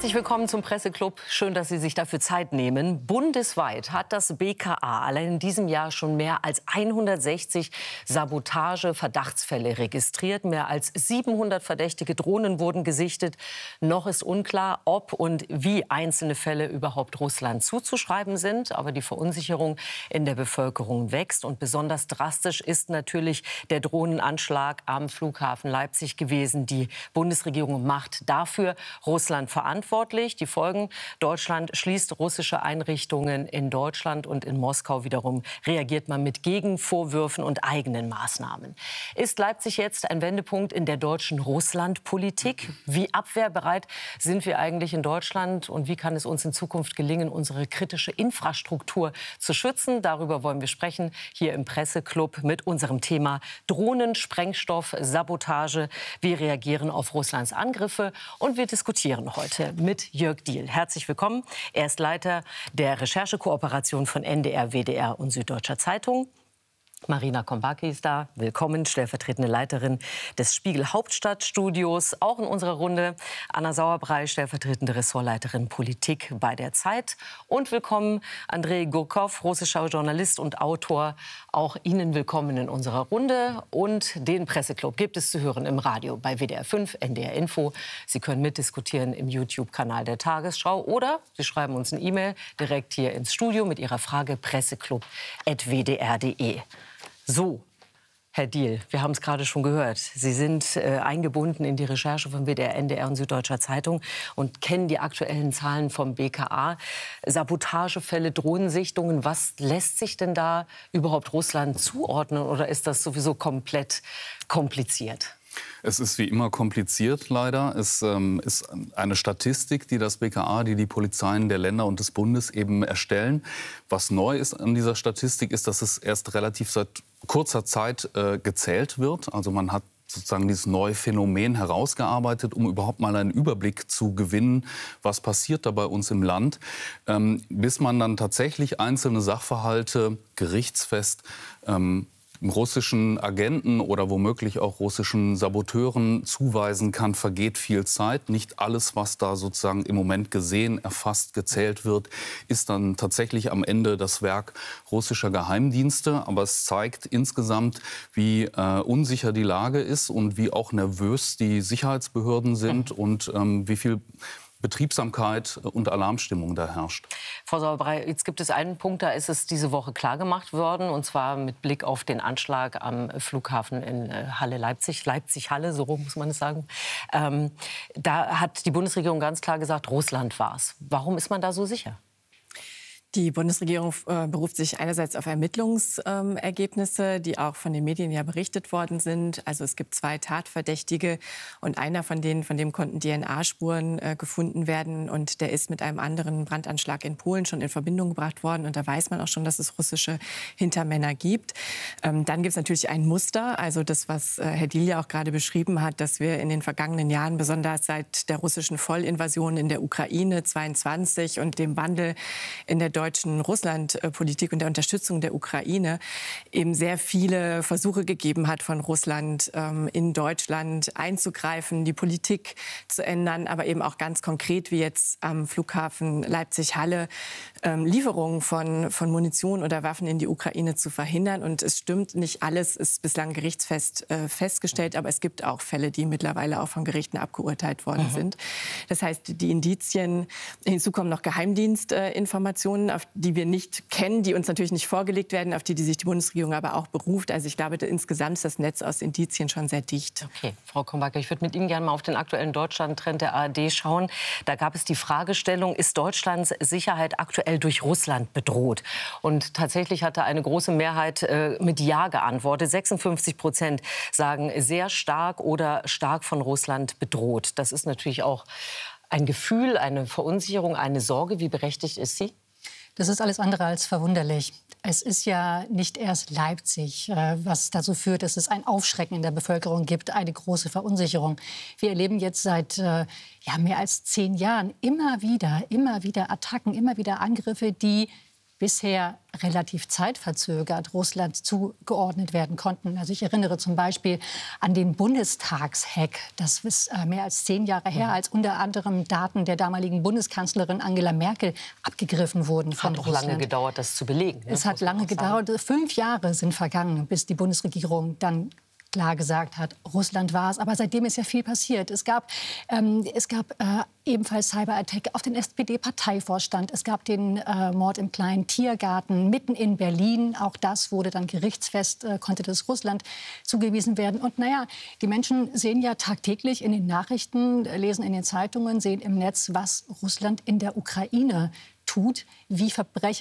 Herzlich willkommen zum Presseclub. Schön, dass Sie sich dafür Zeit nehmen. Bundesweit hat das BKA allein in diesem Jahr schon mehr als 160 Sabotage-Verdachtsfälle registriert. Mehr als 700 verdächtige Drohnen wurden gesichtet. Noch ist unklar, ob und wie einzelne Fälle überhaupt Russland zuzuschreiben sind. Aber die Verunsicherung in der Bevölkerung wächst. Und besonders drastisch ist natürlich der Drohnenanschlag am Flughafen Leipzig gewesen. Die Bundesregierung macht dafür Russland verantwortlich. Die Folgen: Deutschland schließt russische Einrichtungen in Deutschland und in Moskau wiederum reagiert man mit Gegenvorwürfen und eigenen Maßnahmen. Ist Leipzig jetzt ein Wendepunkt in der deutschen Russlandpolitik? Wie abwehrbereit sind wir eigentlich in Deutschland und wie kann es uns in Zukunft gelingen, unsere kritische Infrastruktur zu schützen? Darüber wollen wir sprechen hier im Presseclub mit unserem Thema Drohnen, Sprengstoff, Sabotage. Wir reagieren auf Russlands Angriffe und wir diskutieren heute mit Jörg Diehl. Herzlich willkommen. Er ist Leiter der Recherchekooperation von NDR, WDR und Süddeutscher Zeitung. Marina Kombaki ist da. Willkommen, stellvertretende Leiterin des Spiegel Hauptstadtstudios. Auch in unserer Runde Anna Sauerbrei, stellvertretende Ressortleiterin Politik bei der Zeit. Und willkommen Andrei Gurkov, russischer Journalist und Autor. Auch Ihnen willkommen in unserer Runde. Und den Presseclub gibt es zu hören im Radio bei WDR 5, NDR Info. Sie können mitdiskutieren im YouTube-Kanal der Tagesschau oder Sie schreiben uns eine E-Mail direkt hier ins Studio mit Ihrer Frage presseclub@wdr.de. So, Herr Diehl, wir haben es gerade schon gehört. Sie sind eingebunden in die Recherche von WDR, NDR und Süddeutscher Zeitung und kennen die aktuellen Zahlen vom BKA. Sabotagefälle, Drohnensichtungen. Was lässt sich denn da überhaupt Russland zuordnen oder ist das sowieso komplett kompliziert? Es ist wie immer kompliziert, leider. Es ist eine Statistik, die das BKA, die Polizeien der Länder und des Bundes eben erstellen. Was neu ist an dieser Statistik, ist, dass es erst relativ seit kurzer Zeit gezählt wird. Also man hat sozusagen dieses neue Phänomen herausgearbeitet, um überhaupt mal einen Überblick zu gewinnen, was passiert da bei uns im Land, bis man dann tatsächlich einzelne Sachverhalte gerichtsfest russischen Agenten oder womöglich auch russischen Saboteuren zuweisen kann, vergeht viel Zeit. Nicht alles, was da sozusagen im Moment gesehen, erfasst, gezählt wird, ist dann tatsächlich am Ende das Werk russischer Geheimdienste. Aber es zeigt insgesamt, wie unsicher die Lage ist und wie auch nervös die Sicherheitsbehörden sind und wie viel Betriebsamkeit und Alarmstimmung da herrscht. Frau Sauerbrei, jetzt gibt es einen Punkt, da ist es diese Woche klargemacht worden, und zwar mit Blick auf den Anschlag am Flughafen in Halle Leipzig, Leipzig-Halle, so rum muss man es sagen. Da hat die Bundesregierung ganz klar gesagt, Russland war's. Warum ist man da so sicher? Die Bundesregierung beruft sich einerseits auf Ermittlungsergebnisse, die auch von den Medien ja berichtet worden sind. Also es gibt 2 Tatverdächtige und einer von dem konnten DNA-Spuren gefunden werden. Und der ist mit einem anderen Brandanschlag in Polen schon in Verbindung gebracht worden. Und da weiß man auch schon, dass es russische Hintermänner gibt. Dann gibt es natürlich ein Muster, also das, was Herr Diehl ja auch gerade beschrieben hat, dass wir in den vergangenen Jahren, besonders seit der russischen Vollinvasion in der Ukraine 22 und dem Wandel in der deutschen Russlandpolitik und der Unterstützung der Ukraine eben sehr viele Versuche gegeben hat von Russland in Deutschland einzugreifen, die Politik zu ändern, aber eben auch ganz konkret wie jetzt am Flughafen Leipzig-Halle Lieferungen von Munition oder Waffen in die Ukraine zu verhindern. Und es stimmt, nicht alles ist bislang gerichtsfest festgestellt, aber es gibt auch Fälle, die mittlerweile auch von Gerichten abgeurteilt worden sind. Das heißt, die Indizien, hinzu kommen noch Geheimdienstinformationen, auf die wir nicht kennen, die uns natürlich nicht vorgelegt werden, auf die sich die Bundesregierung aber auch beruft. Also ich glaube, insgesamt ist das Netz aus Indizien schon sehr dicht. Okay, Frau Kombaki, ich würde mit Ihnen gerne mal auf den aktuellen Deutschland-Trend der ARD schauen. Da gab es die Fragestellung, ist Deutschlands Sicherheit aktuell durch Russland bedroht? Und tatsächlich hatte eine große Mehrheit mit Ja geantwortet. 56% sagen sehr stark oder stark von Russland bedroht. Das ist natürlich auch ein Gefühl, eine Verunsicherung, eine Sorge. Wie berechtigt ist sie? Das ist alles andere als verwunderlich. Es ist ja nicht erst Leipzig, was dazu führt, dass es ein Aufschrecken in der Bevölkerung gibt, eine große Verunsicherung. Wir erleben jetzt seit mehr als 10 Jahren immer wieder Attacken, immer wieder Angriffe, die bisher relativ zeitverzögert Russland zugeordnet werden konnten. Also ich erinnere zum Beispiel an den Bundestagshack. Das ist mehr als 10 Jahre her, als unter anderem Daten der damaligen Bundeskanzlerin Angela Merkel abgegriffen wurden von Russland. Hat auch lange gedauert, das zu belegen. Es hat lange gedauert. 5 Jahre sind vergangen, bis die Bundesregierung dann klar gesagt hat, Russland war es. Aber seitdem ist ja viel passiert. Es gab ebenfalls Cyberattack auf den SPD-Parteivorstand. Es gab den Mord im kleinen Tiergarten mitten in Berlin. Auch das wurde dann gerichtsfest, konnte das Russland zugewiesen werden. Und naja, die Menschen sehen ja tagtäglich in den Nachrichten, lesen in den Zeitungen, sehen im Netz, was Russland in der Ukraine tut, wie Verbrecher